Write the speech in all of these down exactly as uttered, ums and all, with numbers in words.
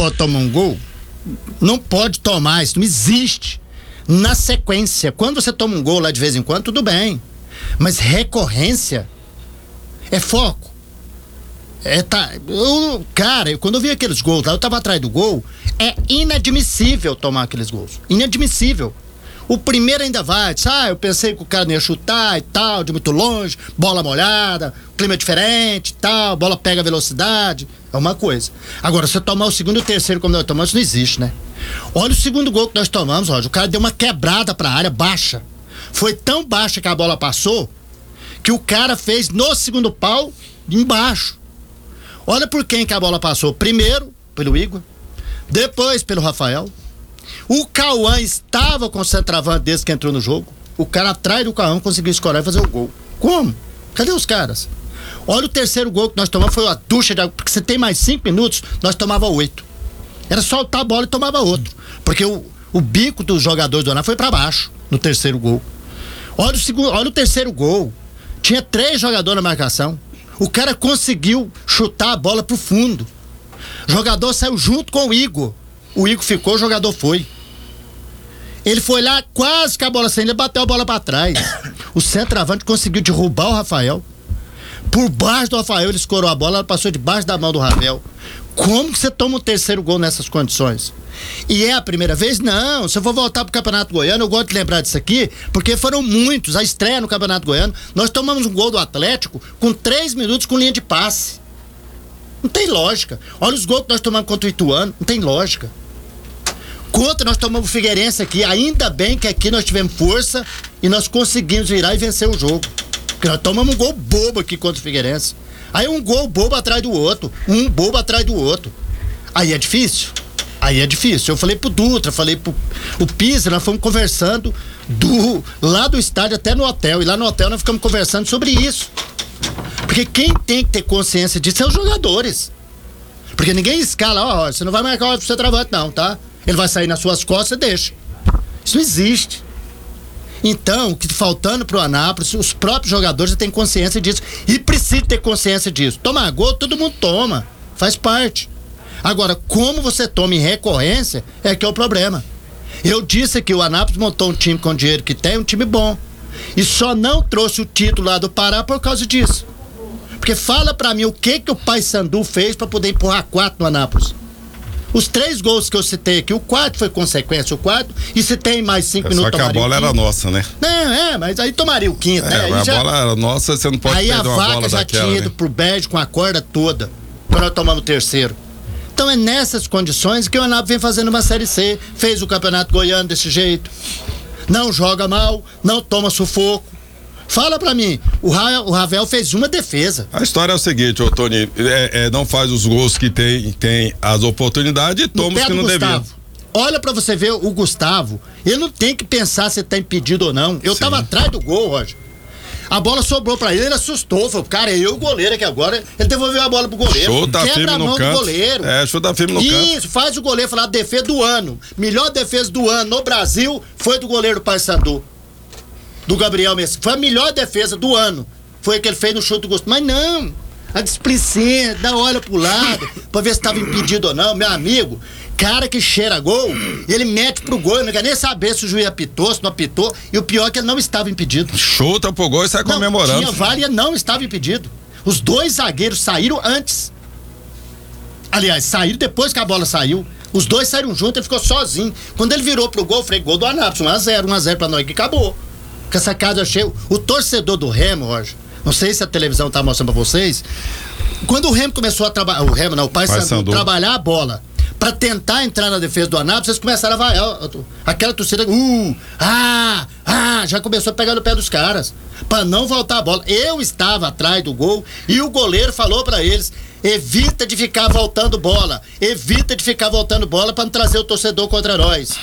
pode tomar um gol, não pode tomar, isso não existe. Na sequência, quando você toma um gol lá de vez em quando, tudo bem. Mas recorrência é foco. É, tá, eu, cara, eu, quando eu vi aqueles gols lá, eu tava atrás do gol, é inadmissível tomar aqueles gols. Inadmissível. O primeiro ainda vai, diz, ah, eu pensei que o cara não ia chutar e tal, de muito longe, bola molhada, clima diferente e tal, bola pega velocidade, é uma coisa. Agora, você tomar o segundo e o terceiro como nós tomamos, isso não existe, né? Olha o segundo gol que nós tomamos, Roger, o cara deu uma quebrada pra área baixa. Foi tão baixa que a bola passou, que o cara fez no segundo pau, embaixo. Olha por quem que a bola passou. Primeiro, pelo Igor, depois pelo Rafael. O Cauã estava com o centroavante desse que entrou no jogo. O cara atrás do Cauã conseguiu escorar e fazer o gol. Como? Cadê os caras? Olha o terceiro gol que nós tomamos, foi uma ducha de água. Porque você tem mais cinco minutos, nós tomava oito. Era soltar a bola e tomava outro. Porque o, o bico dos jogadores do Aná foi pra baixo no terceiro gol. Olha o, segundo, olha o terceiro gol. Tinha três jogadores na marcação. O cara conseguiu chutar a bola pro fundo. O jogador saiu junto com o Igor. O Igor ficou, o jogador foi. Ele foi lá, quase que a bola saiu, ele bateu a bola pra trás. O centroavante conseguiu derrubar o Rafael. Por baixo do Rafael, ele escorou a bola, ela passou debaixo da mão do Rafael. Como que você toma o terceiro gol nessas condições? E é a primeira vez? Não. Se eu for voltar pro Campeonato Goiano, eu gosto de lembrar disso aqui, porque foram muitos. A estreia no Campeonato Goiano, nós tomamos um gol do Atlético com três minutos com linha de passe. Não tem lógica. Olha os gols que nós tomamos contra o Ituano, não tem lógica. Contra nós tomamos o Figueirense aqui, ainda bem que aqui nós tivemos força e nós conseguimos virar e vencer o jogo. Porque nós tomamos um gol bobo aqui contra o Figueirense. Aí um gol bobo atrás do outro, um bobo atrás do outro. Aí é difícil. Aí é difícil. Eu falei pro Dutra, falei pro o Pisa, nós fomos conversando do, lá do estádio até no hotel. E lá no hotel nós ficamos conversando sobre isso. Porque quem tem que ter consciência disso são os jogadores. Porque ninguém escala, ó, você não vai marcar o centroavante não, tá? Ele vai sair nas suas costas, você deixa. Isso não existe. Então, o que tá faltando pro Anápolis, os próprios jogadores têm consciência disso. E precisa ter consciência disso. Tomar gol, todo mundo toma. Faz parte. Agora, como você toma em recorrência, é que é o problema. Eu disse que o Anápolis montou um time com o dinheiro que tem, um time bom. E só não trouxe o título lá do Pará por causa disso. Porque fala pra mim o que que o Paysandu fez pra poder empurrar quatro no Anápolis. Os três gols que eu citei aqui, o quarto foi consequência, o quarto, e se tem mais cinco é minutos, só que a bola era nossa, né? Não, é, mas aí tomaria o quinto, é, né? Aí a já, bola era nossa, você não pode aí perder uma bola daquela. Aí a vaca já tinha ido né? pro Bege com a corda toda, quando nós tomamos o terceiro. Então é nessas condições que o Anápolis vem fazendo uma Série C, fez o Campeonato Goiano desse jeito. Não joga mal, não toma sufoco. Fala pra mim, o, Ra, o Ravel fez uma defesa. A história é o seguinte, ô Tony, é, é, não faz os gols que tem, tem as oportunidades e toma os que não devia. Olha pra você ver o Gustavo, ele não tem que pensar se tá impedido ou não. Eu Sim. tava atrás do gol, Roger. A bola sobrou pra ele, ele assustou, falou, cara, é eu o goleiro aqui agora, ele devolveu a bola pro goleiro. Chuta Quebra firme a mão no do canto. goleiro. É, chuta firme no Isso, canto. Isso, faz o goleiro falar defesa do ano. Melhor defesa do ano no Brasil foi do goleiro Paysandu. Do Gabriel Messi. Foi a melhor defesa do ano. Foi a que ele fez no chute do Gustavo. Mas não, a displicência, dá olha pro lado, pra ver se tava impedido ou não. Meu amigo, cara que cheira gol, ele mete pro gol, eu não quer nem saber se o juiz apitou, se não apitou, e o pior é que ele não estava impedido. Chuta pro gol e sai não, comemorando. Tinha vália, não estava impedido. Os dois zagueiros saíram antes. Aliás, saíram depois que a bola saiu. Os dois saíram juntos, ele ficou sozinho. Quando ele virou pro gol, eu falei, gol do Anápolis, um a zero, um a zero pra nós, que acabou. Com essa casa eu achei, o torcedor do Remo, Roger, não sei se a televisão tá mostrando pra vocês, quando o Remo começou a trabalhar, o Remo não, o Paysandu trabalhar a bola, pra tentar entrar na defesa do Anápolis, vocês começaram a vaiar, aquela torcida, uh, ah, ah, já começou a pegar no pé dos caras, pra não voltar a bola. Eu estava atrás do gol e o goleiro falou pra eles, evita de ficar voltando bola, evita de ficar voltando bola pra não trazer o torcedor contra nós.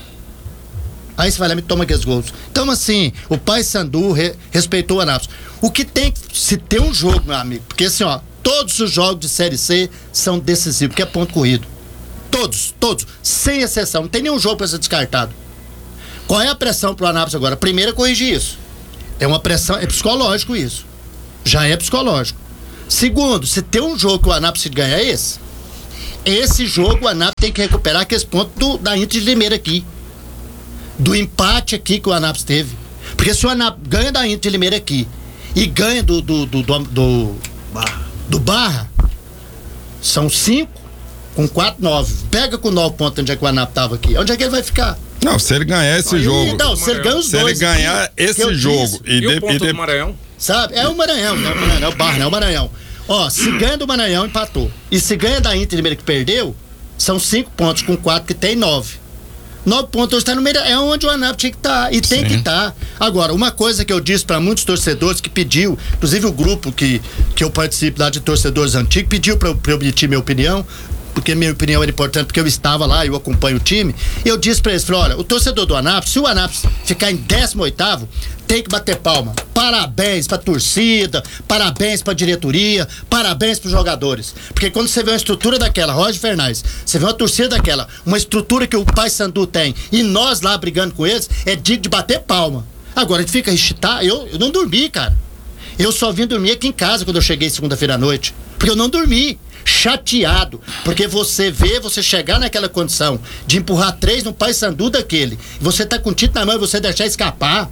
Aí você vai lá e me toma aqueles gols. Então, assim, o Paysandu re, respeitou o Anápolis. O que tem, se tem um jogo, meu amigo, porque assim, ó, todos os jogos de Série C são decisivos, porque é ponto corrido. Todos, todos, sem exceção. Não tem nenhum jogo pra ser descartado. Qual é a pressão pro Anápolis agora? Primeiro é corrigir isso. É uma pressão, é psicológico isso. Já é psicológico. Segundo, se tem um jogo que o Anápolis ganha é esse. esse jogo o Anápolis tem que recuperar aqueles pontos do, da Inter de Limeira aqui. Do empate aqui que o Anápolis teve. Porque se o Anápolis ganha da Inter de Limeira aqui e ganha do do, do, do, do, Barra. do Barra, são cinco com quatro, nove. Pega com nove pontos onde é que o Anápolis estava aqui. Onde é que ele vai ficar? Não, se ele ganhar esse Aí, jogo. Não, se ele ganhar os se dois. Se ele ganhar aqui, esse jogo. E, e o ponto e de... do Maranhão? Sabe? É o Maranhão, não é o Maranhão, é o Barra, não é o Maranhão. Ó, se ganha do Maranhão, empatou. E se ganha da Inter de Limeira que perdeu, são cinco pontos com quatro que tem nove. Nove pontos hoje está no meio, é onde o Anápolis tinha que estar, tá, e tem Sim. que estar. Tá. Agora, uma coisa que eu disse para muitos torcedores que pediu, inclusive o grupo que, que eu participo lá de torcedores antigos, pediu para eu emitir minha opinião, porque minha opinião era importante, porque eu estava lá, eu acompanho o time. Eu disse para eles, falei, olha, o torcedor do Anápolis, se o Anápolis ficar em décimo oitavo, tem que bater palma. Parabéns pra torcida, parabéns pra diretoria, parabéns pros jogadores. Porque quando você vê uma estrutura daquela, Roger Fernandes, você vê uma torcida daquela, uma estrutura que o Paysandu tem, e nós lá brigando com eles, é digno de bater palma. Agora, a gente fica rechitar, eu, eu não dormi, cara. Eu só vim dormir aqui em casa quando eu cheguei segunda-feira à noite. Porque eu não dormi. Chateado, porque você vê, você chegar naquela condição de empurrar três no Paysandu daquele, e você tá com o título na mão e você deixar escapar.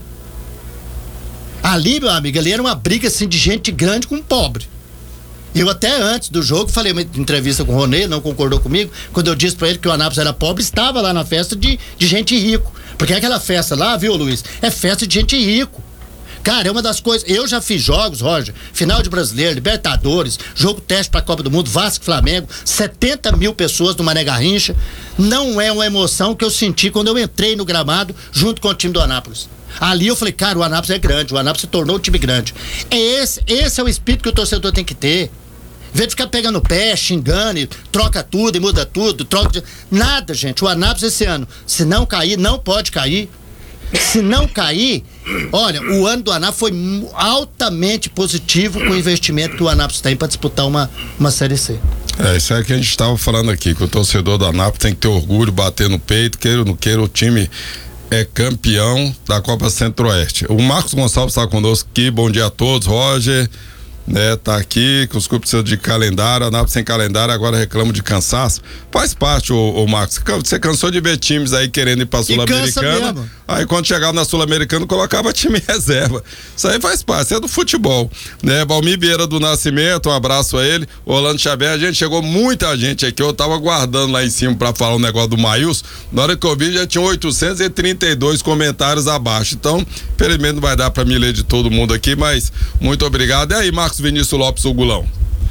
Ali, meu amigo, ali era uma briga assim de gente grande com pobre. Eu até antes do jogo falei uma entrevista com o Ronê, não concordou comigo, quando eu disse pra ele que o Anápolis era pobre, estava lá na festa de, de gente rico. Porque aquela festa lá, viu, Luiz, é festa de gente rico. Cara, é uma das coisas. Eu já fiz jogos, Roger, final de Brasileiro, Libertadores, jogo teste pra Copa do Mundo, Vasco, Flamengo, setenta mil pessoas no Mané Garrincha. Não é uma emoção que eu senti quando eu entrei no gramado junto com o time do Anápolis. Ali eu falei, cara, o Anápolis é grande, o Anápolis se tornou um time grande. É esse, esse é o espírito que o torcedor tem que ter. Em vez de ficar pegando o pé, xingando, e troca tudo e muda tudo, troca de... Nada, gente. O Anápolis esse ano, se não cair, não pode cair. Se não cair, olha, o ano do Anápolis foi altamente positivo com o investimento que o Anápolis tem para disputar uma, uma Série C. É, isso é que a gente estava falando aqui, que o torcedor do Anápolis tem que ter orgulho, bater no peito, queira ou não queira, o time é campeão da Copa Centro-Oeste. O Marcos Gonçalves está conosco aqui, bom dia a todos, Roger, né, tá aqui, que os clubes precisam de calendário, Anápolis sem calendário, agora reclamo de cansaço. Faz parte, ô, ô Marcos, você cansou de ver times aí querendo ir pra Sul-Americana, aí quando chegava na Sul-Americana colocava time reserva. Isso aí faz parte, isso é do futebol, né? Valmir Vieira do Nascimento, um abraço a ele, Orlando Xavier, a gente chegou muita gente aqui, eu tava aguardando lá em cima pra falar um negócio do Maílson, na hora que eu vi já tinha oitocentos e trinta e dois comentários abaixo, então, infelizmente não vai dar pra me ler de todo mundo aqui, mas muito obrigado. E aí, Marcos Vinícius Lopes, o Gulão?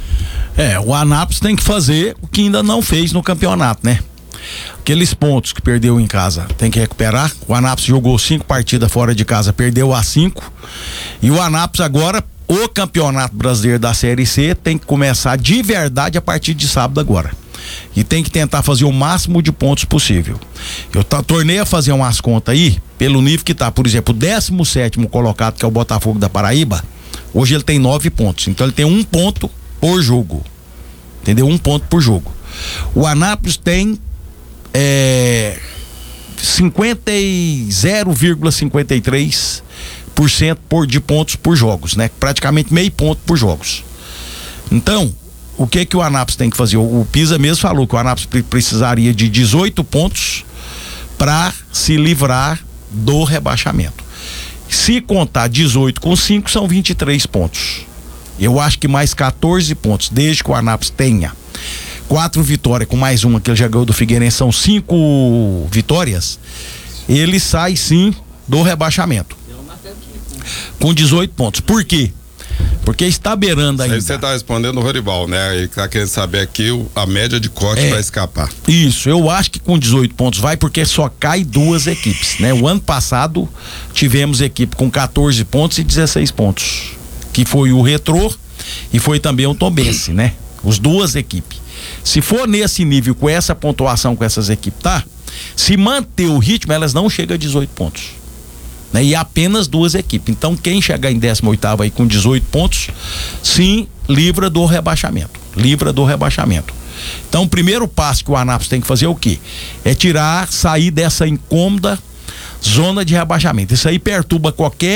É, o Anápolis tem que fazer o que ainda não fez no campeonato, né? Aqueles pontos que perdeu em casa tem que recuperar. O Anápolis jogou cinco partidas fora de casa, perdeu as cinco. E o Anápolis agora, o campeonato brasileiro da Série C tem que começar de verdade a partir de sábado agora. E tem que tentar fazer o máximo de pontos possível. Eu tá, tornei a fazer umas contas aí, pelo nível que tá, por exemplo, o décimo sétimo colocado, que é o Botafogo da Paraíba, hoje ele tem nove pontos, então ele tem um ponto por jogo, entendeu? Um ponto por jogo. O Anápolis tem é, zero vírgula cinquenta e três por cento por, de pontos por jogos, né? Praticamente meio ponto por jogos. Então, o que que o Anápolis tem que fazer? O, o Pisa mesmo falou que o Anápolis precisaria de dezoito pontos para se livrar do rebaixamento. Se contar dezoito com cinco, são vinte e três pontos. Eu acho que mais quatorze pontos, desde que o Anápolis tenha quatro vitórias, com mais uma que ele já ganhou do Figueirense, são cinco vitórias, ele sai sim do rebaixamento. Com dezoito pontos. Por quê? Porque está beirando ainda. Aí você está respondendo o Rorival, né? Ele está querendo saber aqui o, a média de corte é, vai escapar. Isso, eu acho que com dezoito pontos vai, porque só cai duas equipes, né? O ano passado tivemos equipe com quatorze pontos e dezesseis pontos, que foi o Retrô e foi também o Tombense, né? Os duas equipes. Se for nesse nível, com essa pontuação com essas equipes, tá? Se manter o ritmo, elas não chegam a dezoito pontos. Né? E apenas duas equipes. Então, quem chegar em décimo oitavo aí com dezoito pontos, sim, livra do rebaixamento. Livra do rebaixamento. Então, o primeiro passo que o Anápolis tem que fazer é o quê? É tirar, sair dessa incômoda zona de rebaixamento. Isso aí perturba qualquer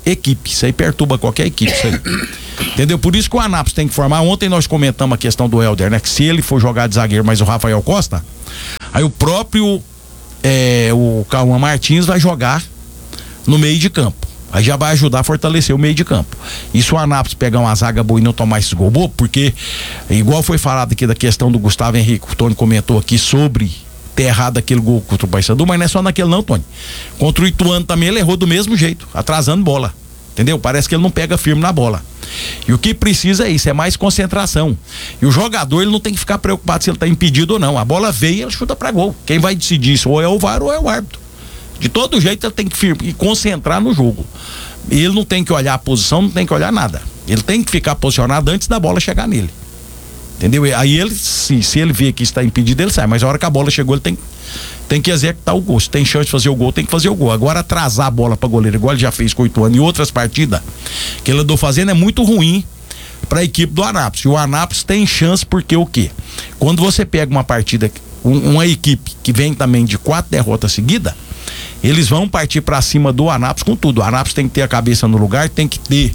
equipe. Isso aí perturba qualquer equipe, isso aí. Entendeu? Por isso que o Anápolis tem que formar. Ontem nós comentamos a questão do Helder, né? Que se ele for jogar de zagueiro, mas o Rafael Costa, aí o próprio é, o Cauã Martins vai jogar no meio de campo. Aí já vai ajudar a fortalecer o meio de campo. E se o Anápolis pegar uma zaga boa e não tomar esses gol bobo, porque igual foi falado aqui da questão do Gustavo Henrique, o Tony comentou aqui sobre ter errado aquele gol contra o Paysandu, mas não é só naquele não, Tony. Contra o Ituano também ele errou do mesmo jeito, atrasando bola. Entendeu? Parece que ele não pega firme na bola. E o que precisa é isso, é mais concentração. E o jogador, ele não tem que ficar preocupado se ele tá impedido ou não. A bola veio e ele chuta pra gol. Quem vai decidir isso ou é o V A R ou é o árbitro. De todo jeito ele tem que firme, concentrar no jogo. Ele não tem que olhar a posição, não tem que olhar nada. Ele tem que ficar posicionado antes da bola chegar nele. Entendeu? Aí ele, se, se ele vê que está impedido, ele sai. Mas a hora que a bola chegou, ele tem, tem que executar o gol. Se tem chance de fazer o gol, tem que fazer o gol. Agora atrasar a bola para goleiro, igual ele já fez com oito anos e outras partidas que ele andou fazendo, é muito ruim para a equipe do Anápolis. E o Anápolis tem chance porque o quê? Quando você pega uma partida, um, uma equipe que vem também de quatro derrotas seguidas, eles vão partir para cima do Anápolis com tudo. O Anápolis tem que ter a cabeça no lugar, tem que ter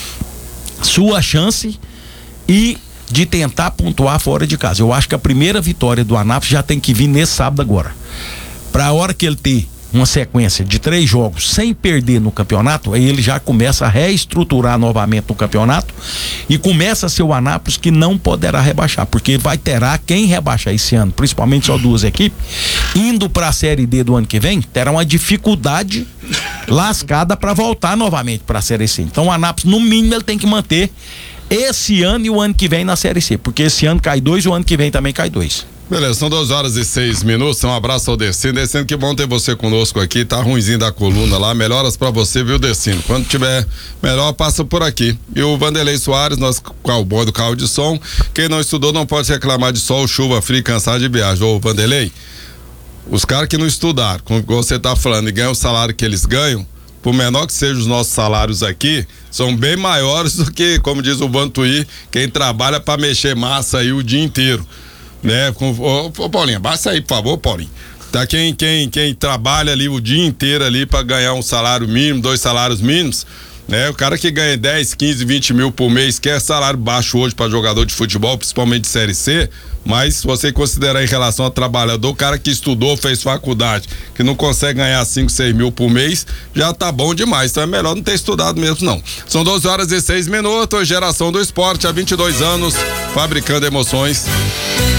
sua chance e de tentar pontuar fora de casa. Eu acho que a primeira vitória do Anápolis já tem que vir nesse sábado agora. Para a hora que ele ter uma sequência de três jogos sem perder no campeonato, aí ele já começa a reestruturar novamente o campeonato e começa a ser o Anápolis que não poderá rebaixar, porque vai terá quem rebaixar esse ano, principalmente só duas equipes, indo para a Série D do ano que vem, terá uma dificuldade lascada para voltar novamente para a Série C. Então o Anápolis, no mínimo, ele tem que manter esse ano e o ano que vem na Série C, porque esse ano cai dois e o ano que vem também cai dois. Beleza, são duas horas e seis minutos. Um abraço ao Decino. Decino, que bom ter você conosco aqui. Tá ruinzinho da coluna lá. Melhoras pra você, viu, Decino? Quando tiver melhor, passa por aqui. E o Vanderlei Soares, nosso cowboy do carro de som. Quem não estudou não pode reclamar de sol, chuva, frio, cansado de viagem. Ô, Vanderlei, os caras que não estudaram, como você tá falando, e ganham o salário que eles ganham, por menor que sejam os nossos salários aqui, são bem maiores do que, como diz o Vantuí, quem trabalha pra mexer massa aí o dia inteiro. Né, com, ô, ô Paulinho, baixa aí, por favor, Paulinho. Tá quem, quem, quem trabalha ali o dia inteiro ali pra ganhar um salário mínimo, dois salários mínimos, né? O cara que ganha dez, quinze, vinte mil por mês, que é salário baixo hoje pra jogador de futebol, principalmente de Série C, mas se você considerar em relação ao trabalhador, o cara que estudou, fez faculdade, que não consegue ganhar cinco, seis mil por mês, já tá bom demais. Então é melhor não ter estudado mesmo, não. São doze horas e seis minutos, geração do esporte, há vinte e dois anos, fabricando emoções.